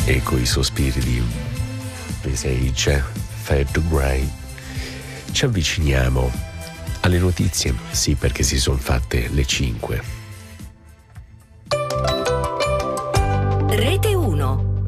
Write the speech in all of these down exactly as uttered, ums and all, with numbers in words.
Ecco i sospiri di Visage Fade Grey. Ci avviciniamo alle notizie, sì, perché si sono fatte le cinque. Rete uno.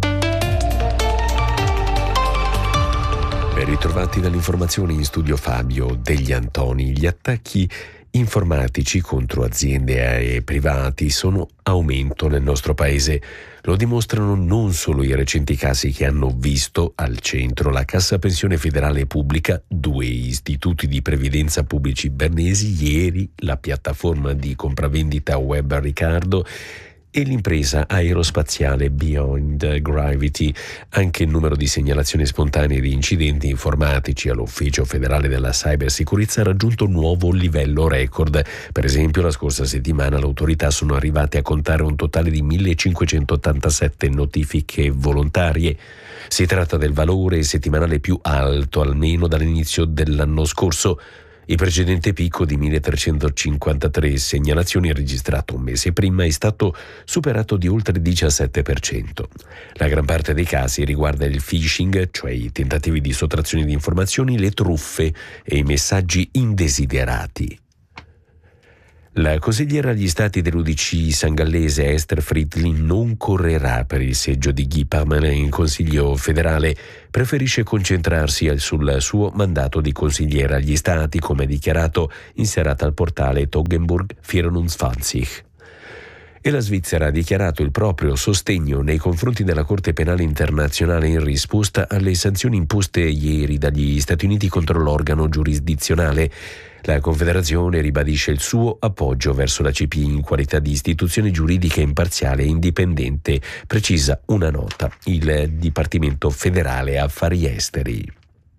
Ben ritrovati dall'informazione, in studio Fabio Degli Antoni. Gli attacchi informatici contro aziende e privati sono aumento nel nostro paese. Lo dimostrano non solo i recenti casi che hanno visto al centro la Cassa Pensione Federale Pubblica, due istituti di previdenza pubblici bernesi, ieri la piattaforma di compravendita web Riccardo e l'impresa aerospaziale Beyond Gravity. Anche il numero di segnalazioni spontanee di incidenti informatici all'Ufficio Federale della Cybersicurezza ha raggiunto un nuovo livello record. Per esempio, la scorsa settimana le autorità sono arrivate a contare un totale di millecinquecentottantasette notifiche volontarie. Si tratta del valore settimanale più alto almeno dall'inizio dell'anno scorso. Il precedente picco di milletrecentocinquantatré segnalazioni registrato un mese prima è stato superato di oltre il diciassette per cento. La gran parte dei casi riguarda il phishing, cioè i tentativi di sottrazione di informazioni, le truffe e i messaggi indesiderati. La consigliera agli stati dell'U D C sangallese Esther Friedlin non correrà per il seggio di Guy Parmelin in Consiglio federale, preferisce concentrarsi sul suo mandato di consigliera agli stati, come dichiarato in serata al portale Toggenburg vierundzwanzig. E la Svizzera ha dichiarato il proprio sostegno nei confronti della Corte Penale Internazionale in risposta alle sanzioni imposte ieri dagli Stati Uniti contro l'organo giurisdizionale. La Confederazione ribadisce il suo appoggio verso la C P I in qualità di istituzione giuridica imparziale e indipendente, precisa una nota il Dipartimento Federale Affari Esteri.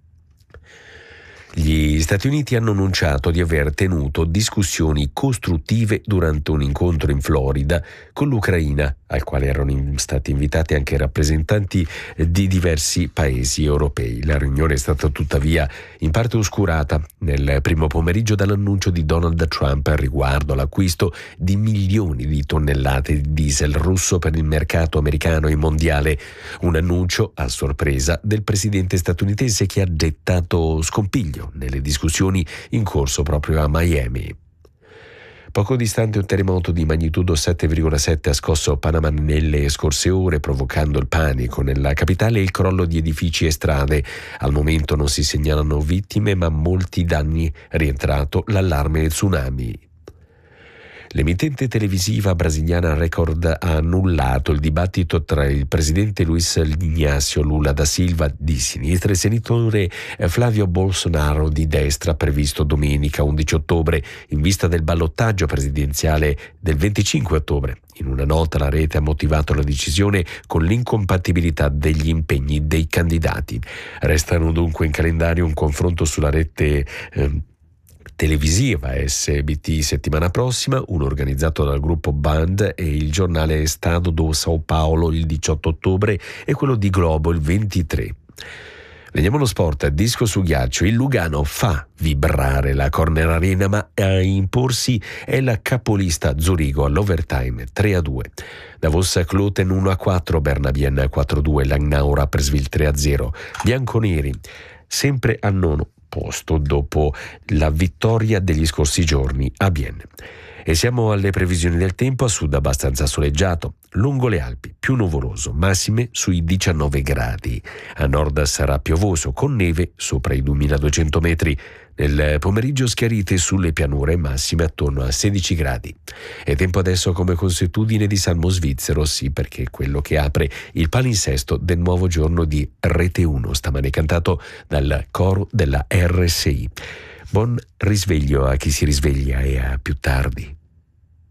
Gli Stati Uniti hanno annunciato di aver tenuto discussioni costruttive durante un incontro in Florida con l'Ucraina, al quale erano stati invitati anche rappresentanti di diversi paesi europei. La riunione è stata tuttavia in parte oscurata nel primo pomeriggio dall'annuncio di Donald Trump riguardo all'acquisto di milioni di tonnellate di diesel russo per il mercato americano e mondiale. Un annuncio a sorpresa del presidente statunitense che ha gettato scompiglio nelle discussioni in corso proprio a Miami. Poco distante un terremoto di magnitudo sette virgola sette ha scosso Panama nelle scorse ore, provocando il panico nella capitale e il crollo di edifici e strade. Al momento non si segnalano vittime, ma molti danni. Rientrato l'allarme tsunami. L'emittente televisiva brasiliana Record ha annullato il dibattito tra il presidente Luiz Inácio Lula da Silva di sinistra e il senatore Flavio Bolsonaro di destra, previsto domenica undici ottobre in vista del ballottaggio presidenziale del venticinque ottobre. In una nota la rete ha motivato la decisione con l'incompatibilità degli impegni dei candidati. Restano dunque in calendario un confronto sulla rete eh, televisiva S B T settimana prossima, uno organizzato dal gruppo Band e il giornale Estado do São Paulo il diciotto ottobre e quello di Globo il ventitré. Veniamo allo sport. Disco su ghiaccio. Il Lugano fa vibrare la Corner Arena, ma a imporsi è la capolista Zurigo all'overtime tre a due. Davos Kloten uno a quattro, Bernabien quattro a due, Langnau Rapperswil tre a zero. Bianconeri sempre al nono posto dopo la vittoria degli scorsi giorni a Bienne. E siamo alle previsioni del tempo. A sud abbastanza soleggiato, lungo le Alpi più nuvoloso, massime sui diciannove gradi. A nord sarà piovoso con neve sopra i duemiladuecento metri. Nel pomeriggio schiarite sulle pianure, massime attorno a sedici gradi. È tempo adesso come consuetudine di Salmo Svizzero, sì, perché è quello che apre il palinsesto del nuovo giorno di Rete uno, stamane cantato dal coro della R S I. Buon risveglio a chi si risveglia e a più tardi.